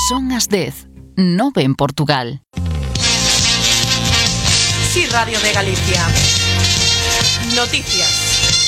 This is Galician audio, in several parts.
Son as 10, 9 en Portugal. Sí, Radio de Galicia. Noticias.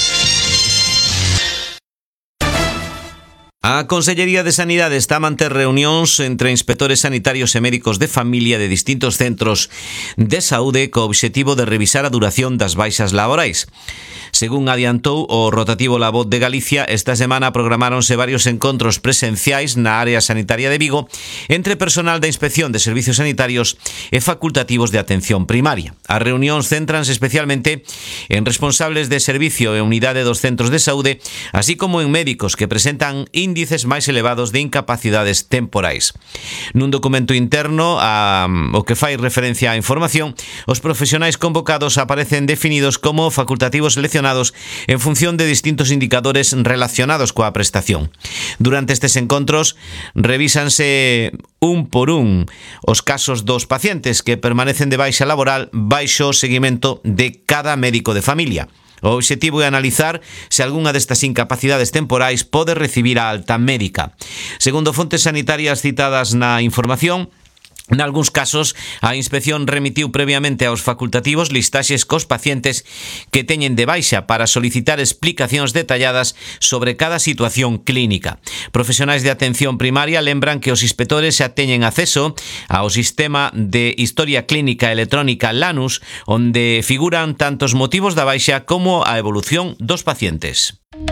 A Consellería de Sanidade está a manter reunións entre inspectores sanitarios e médicos de familia de distintos centros de saúde co obxectivo de revisar a duración das baixas laborais. Según adiantou o rotativo La Voz de Galicia, esta semana programáronse varios encontros presenciais na área sanitaria de Vigo entre personal da Inspección de Servicios Sanitarios e facultativos de atención primaria. As reunións céntranse especialmente en responsables de servicio e unidade dos centros de saúde, así como en médicos que presentan índices máis elevados de incapacidades temporais. Nun documento interno o que fai referencia á información, os profesionais convocados aparecen definidos como facultativos seleccionados en función de distintos indicadores relacionados coa prestación. Durante estes encontros revísanse un por un os casos dos pacientes que permanecen de baixa laboral baixo o seguimento de cada médico de familia. O obxectivo é analizar se algunha destas incapacidades temporais pode recibir a alta médica. Segundo fontes sanitarias citadas na información, nalgúns casos, a inspección remitiu previamente aos facultativos listaxes cos pacientes que teñen de baixa para solicitar explicacións detalladas sobre cada situación clínica. Profesionais de atención primaria lembran que os inspectores xa teñen acceso ao sistema de historia clínica electrónica Lanus, onde figuran tanto os motivos da baixa como a evolución dos pacientes.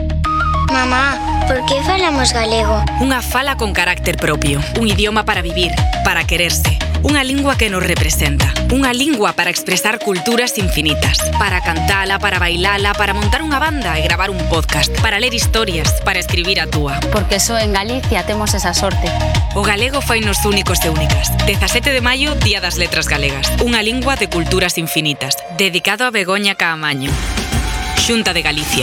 Mamá, por que falamos galego? Unha fala con carácter propio, un idioma para vivir, para quererse, unha lingua que nos representa, unha lingua para expresar culturas infinitas, para cantala, para bailala, para montar unha banda e gravar un podcast, para ler historias, para escribir a túa. Porque só en Galicia temos esa sorte. O galego fainos únicos e únicas. 17 de maio, Día das Letras Galegas. Unha lingua de culturas infinitas. Dedicado a Begoña Caamaño. Xunta de Galicia.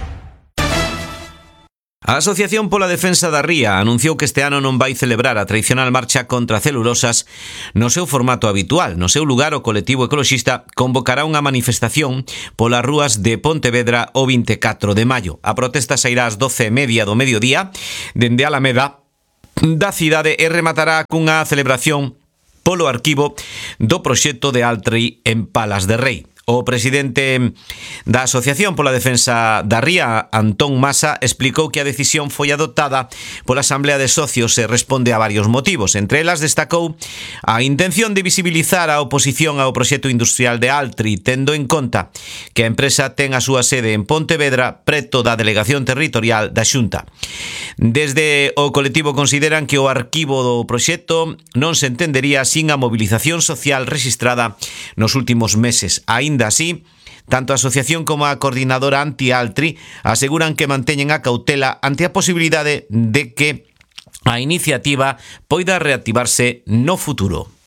A Asociación pola Defensa da Ría anunciou que este ano non vai celebrar a tradicional marcha contra celulosas no seu formato habitual. No seu lugar, o colectivo ecoloxista convocará unha manifestación polas rúas de Pontevedra o 24 de maio. A protesta sairá ás 12:30 do mediodía dende a Alameda da cidade e rematará cunha celebración polo arquivo do proxecto de Altri en Palas de Rei. O presidente da Asociación pola Defensa da Ría, Antón Masa, explicou que a decisión foi adoptada pola Asamblea de Socios e responde a varios motivos. Entre elas destacou a intención de visibilizar a oposición ao proxecto industrial de Altri, tendo en conta que a empresa ten a súa sede en Pontevedra, preto da delegación territorial da Xunta. Desde o colectivo consideran que o arquivo do proxecto non se entendería sin a movilización social rexistrada nos últimos meses. Aínda así, tanto a asociación como a coordinadora anti-Altri aseguran que manteñen a cautela ante a posibilidade de que a iniciativa poida reactivarse no futuro.